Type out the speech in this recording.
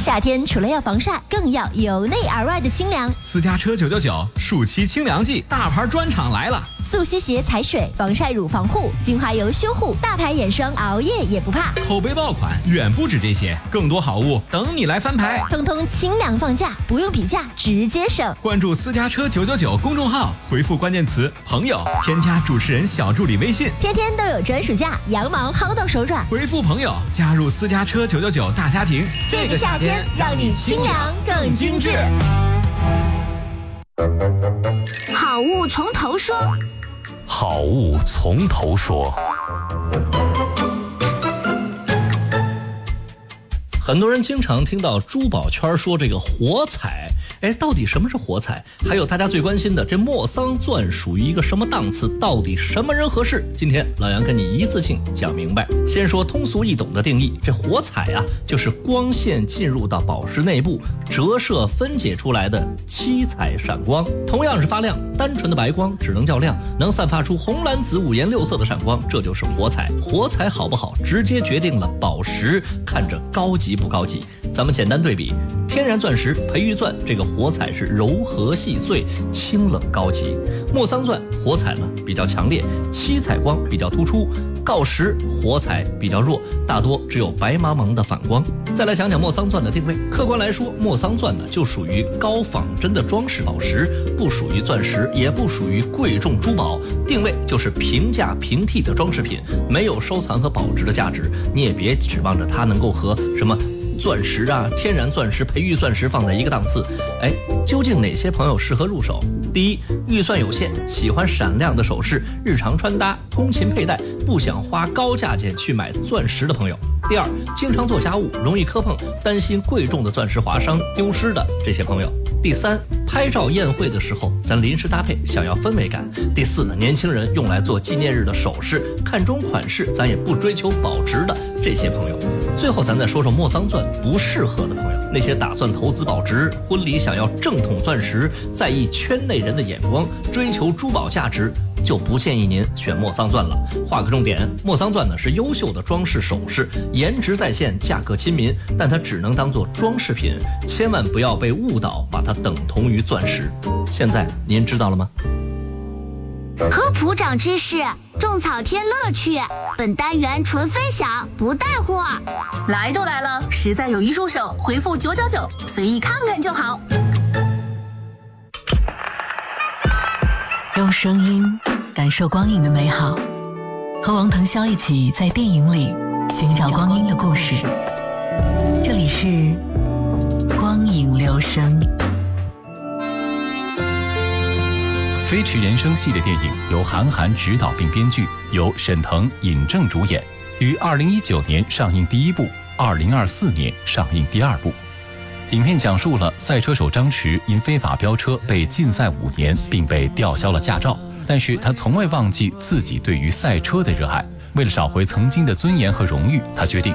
夏天除了要防晒，更要由内而外的清凉。 私家车999暑期清凉季，大牌专场来了！ 速吸鞋踩水，防晒乳防护，精华油修护，大牌眼霜熬夜也不怕。 口碑爆款远不止这些，更多好物等你来翻牌。 通通清凉放假，不用比价，直接省。 关注私家车999公众号，回复关键词朋友，添加主持人小助理微信， 天天都有专属价，羊毛薅到手软。 回复朋友，加入私家车999大家庭。 这个夏天让你清凉更精致。好物从头说。 好物从头说。很多人经常听到珠宝圈说这个火彩，到底什么是火彩？还有大家最关心的这莫桑钻属于一个什么档次？到底什么人合适？今天老杨跟你一次性讲明白。先说通俗易懂的定义，这火彩啊，就是光线进入到宝石内部，折射分解出来的七彩闪光。同样是发亮，单纯的白光只能叫亮，能散发出红蓝紫五颜六色的闪光，这就是火彩。火彩好不好，直接决定了宝石看着高级不高级。咱们简单对比，天然钻石培育钻这个火彩是柔和细碎，清冷高级；莫桑钻火彩呢比较强烈，七彩光比较突出；锆石火彩比较弱，大多只有白茫茫的反光。再来讲讲莫桑钻的定位，客观来说，莫桑钻呢就属于高仿真的装饰宝石，不属于钻石，也不属于贵重珠宝，定位就是平价平替的装饰品，没有收藏和保值的价值。你也别指望着它能够和什么钻石啊、天然钻石、培育钻石放在一个档次。究竟哪些朋友适合入手？第一，预算有限，喜欢闪亮的首饰，日常穿搭、通勤佩戴，不想花高价钱去买钻石的朋友。第二，经常做家务，容易磕碰，担心贵重的钻石划伤丢失的这些朋友。第三，拍照宴会的时候咱临时搭配，想要氛围感。第四呢，年轻人用来做纪念日的首饰，看中款式咱也不追求保值的这些朋友。最后咱再说说莫桑钻不适合的朋友，那些打算投资保值、婚礼想要正统钻石、在意圈内人的眼光、追求珠宝价值，就不建议您选莫桑钻了。画个重点，莫桑钻呢是优秀的装饰首饰，颜值在线，价格亲民，但它只能当做装饰品，千万不要被误导，把它等同于钻石。现在您知道了吗？ 科普长知识，种草添乐趣。本单元纯分享，不带货。 来都来了，实在有意入手，回复999，随意看看就好。 用声音感受光影的美好，和王腾霄一起在电影里寻找光阴的故事。这里是光影留声。 飞驰人生系列电影由韩寒执导并编剧，由沈腾、尹正主演，于2019年上映第一部，2024年上映第二部。影片讲述了赛车手张弛因非法飙车被禁赛5年，并被吊销了驾照，但是他从未忘记自己对于赛车的热爱。为了找回曾经的尊严和荣誉，他决定